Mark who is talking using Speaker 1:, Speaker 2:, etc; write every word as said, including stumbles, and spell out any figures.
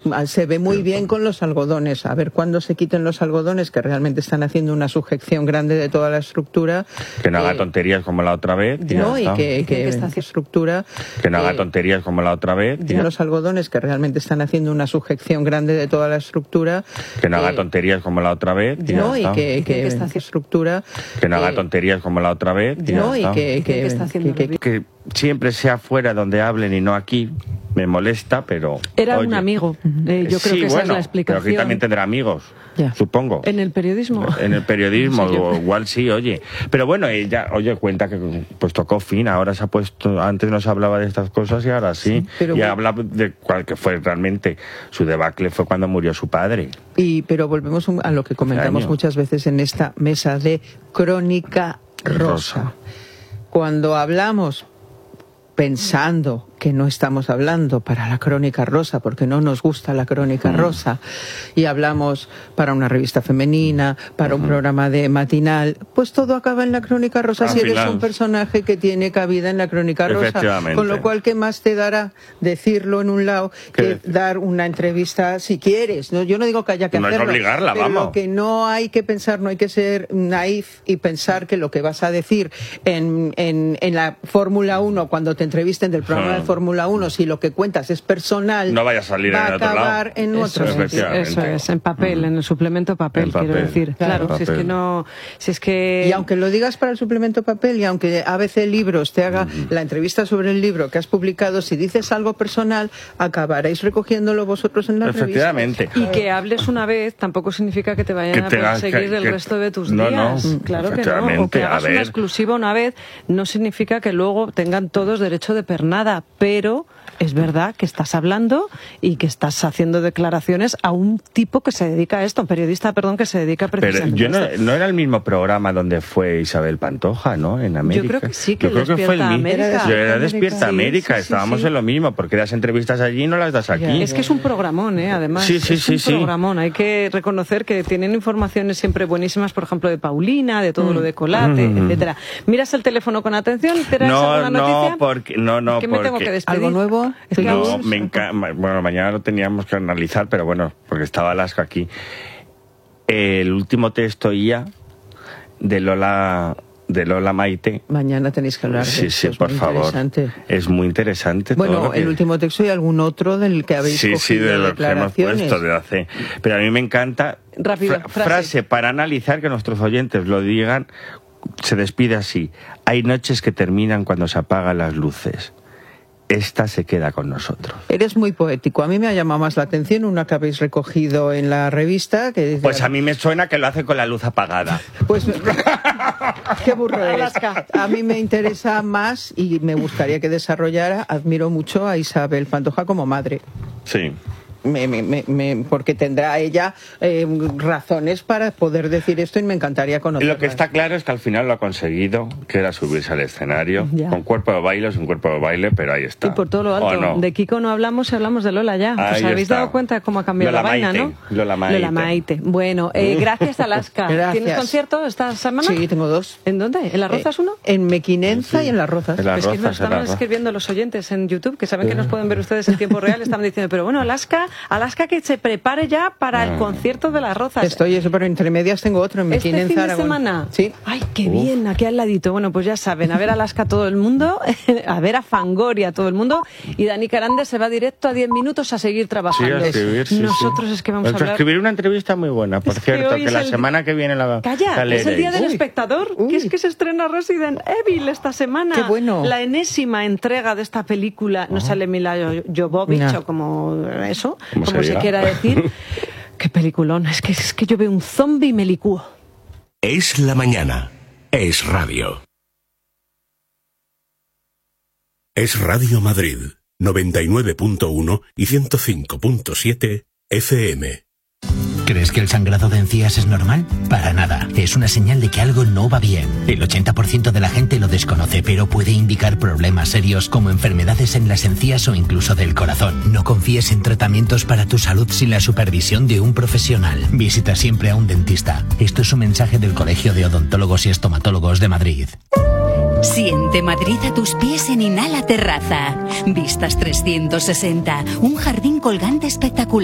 Speaker 1: se ve muy bien con los algodones. A ver cuándo se quiten los algodones, que realmente están haciendo una sujeción grande de toda la estructura.
Speaker 2: Que no haga eh, tonterías como la otra vez.
Speaker 1: Y no, y que, que, que esta estructura...
Speaker 2: Que no haga eh, tonterías como la otra vez.
Speaker 1: Y los algodones, que realmente están haciendo una sujeción grande de toda la estructura.
Speaker 2: Que no haga eh, tonterías como la otra vez.
Speaker 1: Y no, y que, que, que esta estructura...
Speaker 2: Que no haga tonterías como la otra vez.
Speaker 1: Y no, y que, que, que, está haciendo
Speaker 2: que, que, que siempre sea fuera donde hablen y no aquí. Me molesta, pero...
Speaker 3: Era
Speaker 2: oye,
Speaker 3: un amigo. Eh, yo creo
Speaker 2: sí,
Speaker 3: que esa
Speaker 2: bueno,
Speaker 3: es la explicación.
Speaker 2: Pero aquí también tendrá amigos, ya. Supongo.
Speaker 3: En el periodismo.
Speaker 2: En el periodismo, sí, o igual sí, oye. Pero bueno, ella, oye, cuenta que pues tocó fin, ahora se ha puesto... Antes no se hablaba de estas cosas y ahora sí. sí pero y bueno, habla de cuál que fue realmente su debacle, fue cuando murió su padre.
Speaker 1: Y pero volvemos a lo que comentamos muchas veces en esta mesa de Crónica Rosa. Rosa. Cuando hablamos pensando que no estamos hablando para la Crónica Rosa, porque no nos gusta la Crónica mm. Rosa, y hablamos para una revista femenina, para uh-huh. un programa de matinal, pues todo acaba en la Crónica Rosa. Al si final, eres un personaje que tiene cabida en la Crónica Rosa, con lo cual, ¿qué más te dará decirlo en un lado que dar una entrevista si quieres? No, yo no digo que haya que
Speaker 2: no
Speaker 1: hacerlo,
Speaker 2: hay que obligarla,
Speaker 1: pero
Speaker 2: vamos.
Speaker 1: Lo que no hay que pensar, no hay que ser naif y pensar que lo que vas a decir en, en, en la Fórmula uno, cuando te entrevisten del programa uh-huh. de Fórmula uno, si lo que cuentas es personal,
Speaker 2: no vaya a salir
Speaker 1: va
Speaker 2: en
Speaker 1: a
Speaker 2: otro
Speaker 1: acabar
Speaker 2: lado.
Speaker 1: en otro
Speaker 3: eso, es, eso es, en papel, mm. en el suplemento papel, papel quiero decir. Claro, claro si es que no, si es que...
Speaker 1: Y aunque lo digas para el suplemento papel, y aunque A B C Libros te haga mm. la entrevista sobre el libro que has publicado, si dices algo personal, acabaréis recogiéndolo vosotros en la
Speaker 2: Efectivamente.
Speaker 1: revista.
Speaker 3: Y que hables una vez tampoco significa que te vayan que te a perseguir que, el que, resto de tus
Speaker 2: no,
Speaker 3: días.
Speaker 2: No,
Speaker 3: claro que no. O que hagas una exclusiva una vez no significa que luego tengan todos derecho de pernada, pero es verdad que estás hablando y que estás haciendo declaraciones a un tipo que se dedica a esto, un periodista, perdón, que se dedica precisamente
Speaker 2: Pero yo
Speaker 3: a esto.
Speaker 2: No, no era el mismo programa donde fue Isabel Pantoja, ¿no? En América.
Speaker 3: Yo creo que sí, que
Speaker 2: yo creo que fue el mismo.
Speaker 3: América.
Speaker 2: Yo era Despierta América, sí, sí, estábamos
Speaker 3: sí.
Speaker 2: en lo mismo, porque das entrevistas allí y no las das aquí.
Speaker 3: Es que es un programón, ¿eh? Además,
Speaker 2: sí, sí,
Speaker 3: es
Speaker 2: sí,
Speaker 3: un
Speaker 2: sí.
Speaker 3: programón. Hay que reconocer que tienen informaciones siempre buenísimas, por ejemplo, de Paulina, de todo mm. lo de Colate, mm. etcétera. ¿Miras el teléfono con atención? ¿Te das
Speaker 2: no,
Speaker 3: alguna noticia?
Speaker 2: No, porque, no, no,
Speaker 3: ¿Qué
Speaker 2: porque...
Speaker 3: me tengo que despedir?
Speaker 1: ¿Algo nuevo?
Speaker 3: Es que
Speaker 2: no, me encanta. Bueno, mañana lo teníamos que analizar, pero bueno, porque estaba Alaska aquí. El último texto ya de Lola de Lola Maite.
Speaker 1: Mañana tenéis que hablar de
Speaker 2: sí,
Speaker 1: esto,
Speaker 2: sí,
Speaker 1: es
Speaker 2: por
Speaker 1: muy
Speaker 2: favor.
Speaker 1: Interesante.
Speaker 2: Es muy interesante.
Speaker 1: Bueno,
Speaker 2: todo lo que...
Speaker 1: el último texto y algún otro del que habéis
Speaker 2: sí,
Speaker 1: cogido
Speaker 2: sí, de lo que hemos puesto de hace. Pero a mí me encanta.
Speaker 3: Rápido,
Speaker 2: fra
Speaker 3: frase.
Speaker 2: frase para analizar, que nuestros oyentes lo digan. Se despide así: hay noches que terminan cuando se apagan las luces. Esta se queda con nosotros.
Speaker 1: Eres muy poético. A mí me ha llamado más la atención una que habéis recogido en la revista. Que dice,
Speaker 2: pues a mí me suena que lo hace con la luz apagada.
Speaker 1: Pues qué burro eres. A mí me interesa más y me gustaría que desarrollara. Admiro mucho a Isabel Pantoja como madre.
Speaker 2: Sí.
Speaker 1: Me, me, me, me, porque tendrá ella eh, razones para poder decir esto y me encantaría conocerla.
Speaker 2: Lo que está claro es que al final lo ha conseguido, que era subirse al escenario, ya. con cuerpo de baile, sin cuerpo de baile, pero ahí está.
Speaker 3: Y por todo lo alto. No. De Kiko no hablamos y hablamos de Lola ya. ¿Os habéis está. dado cuenta de cómo ha cambiado
Speaker 2: Lola
Speaker 3: la vaina,
Speaker 2: Maite.
Speaker 3: no?
Speaker 2: Lola Maite.
Speaker 3: Lola Maite. Bueno, eh, gracias Alaska.
Speaker 1: Gracias.
Speaker 3: ¿Tienes concierto esta semana?
Speaker 1: Sí, tengo dos.
Speaker 3: ¿En dónde? ¿En Las Rozas uno?
Speaker 1: Eh, en Mequinenza sí. y en Las Rozas.
Speaker 2: En las
Speaker 3: es que
Speaker 2: Rozas,
Speaker 3: nos estaban escribiendo los oyentes en YouTube, que saben que nos pueden ver ustedes en tiempo real, estaban diciendo, pero bueno, Alaska, Alaska que se prepare ya para el concierto de Las Rozas.
Speaker 1: Estoy eso, pero entre medias tengo otro en Mequinenza.
Speaker 3: ¿Este fin de
Speaker 1: Aragón.
Speaker 3: semana?
Speaker 1: Sí.
Speaker 3: Ay, qué bien, aquí al ladito. Bueno, pues ya saben, a ver a Alaska todo el mundo, a ver a Fangoria todo el mundo, y Dani Carande se va directo a diez minutos a seguir trabajando.
Speaker 2: Sí, a escribir, sí,
Speaker 3: Nosotros
Speaker 2: sí.
Speaker 3: es que vamos
Speaker 2: Pues
Speaker 3: a hablar...
Speaker 2: escribir una entrevista muy buena, por
Speaker 3: es
Speaker 2: cierto,
Speaker 3: que,
Speaker 2: que la
Speaker 3: el...
Speaker 2: semana que viene la
Speaker 3: Calla,
Speaker 2: la
Speaker 3: es el día del
Speaker 1: Uy.
Speaker 3: espectador, Uy. que es que se estrena Resident Evil esta semana.
Speaker 1: Qué bueno.
Speaker 3: La enésima entrega de esta película, no oh. sale Mila Jovovich no. o como eso,
Speaker 2: como
Speaker 3: se, se quiera decir. Qué peliculón, es que, es que yo veo un zombie y me licúo.
Speaker 4: Es la mañana, es radio. Es Radio Madrid, noventa y nueve punto uno y ciento cinco punto siete F M.
Speaker 5: ¿Crees que el sangrado de encías es normal? Para nada. Es una señal de que algo no va bien. El ochenta por ciento de la gente lo desconoce, pero puede indicar problemas serios como enfermedades en las encías o incluso del corazón. No confíes en tratamientos para tu salud sin la supervisión de un profesional. Visita siempre a un dentista. Esto es un mensaje del Colegio de Odontólogos y Estomatólogos de Madrid.
Speaker 6: Siente Madrid a tus pies en Inhala Terraza. Vistas trescientos sesenta. Un jardín colgante espectacular.